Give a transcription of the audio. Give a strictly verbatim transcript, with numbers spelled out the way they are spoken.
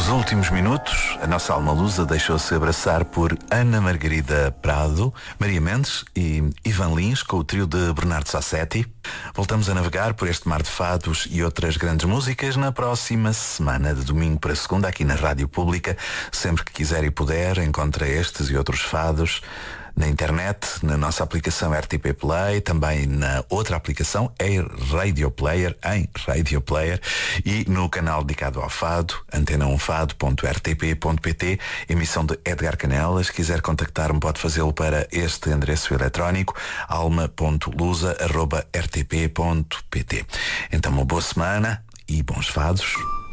Nos últimos minutos, a nossa alma lusa deixou-se abraçar por Ana Margarida Prado, Maria Mendes e Ivan Lins, com o trio de Bernardo Sassetti. Voltamos a navegar por este mar de fados e outras grandes músicas na próxima semana, de domingo para segunda, aqui na Rádio Pública. Sempre que quiser e puder, encontra estes e outros fados na internet, na nossa aplicação R T P Play, também na outra aplicação, Air Radio Player, em Radio Player, e no canal dedicado ao fado, antena um fado ponto r t p ponto p t, emissão de Edgar Canelas. Se quiser contactar-me, pode fazê-lo para este endereço eletrónico, alma ponto lusa arroba r t p ponto p t. Então, uma boa semana e bons fados.